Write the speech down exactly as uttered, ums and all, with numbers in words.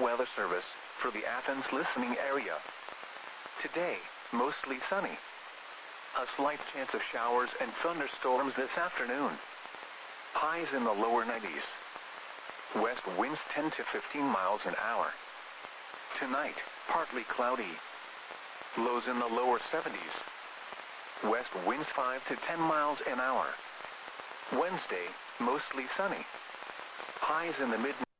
Weather service for the Athens listening area. Today, mostly sunny. A slight chance of showers and thunderstorms this afternoon. Highs in the lower nineties. West winds ten to fifteen miles an hour. Tonight, partly cloudy. Lows in the lower seventies. West winds five to ten miles an hour. Wednesday, mostly sunny. Highs in the mid